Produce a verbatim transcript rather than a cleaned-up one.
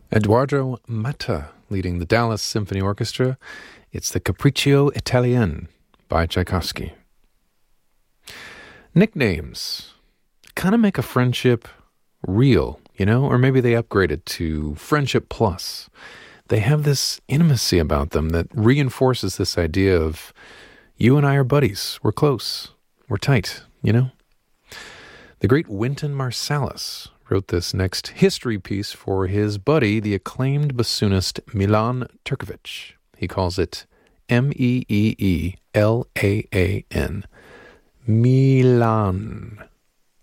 Edoardo Matta leading the Dallas Symphony Orchestra. It's the Capriccio Italien by Tchaikovsky. Nicknames kind of make a friendship real, you know, or maybe they upgrade it to Friendship Plus. They have this intimacy about them that reinforces this idea of you and I are buddies, we're close, we're tight, you know? The great Wynton Marsalis wrote this next history piece for his buddy, the acclaimed bassoonist Milan Turkovic. He calls it M E E E L A A N. Milan.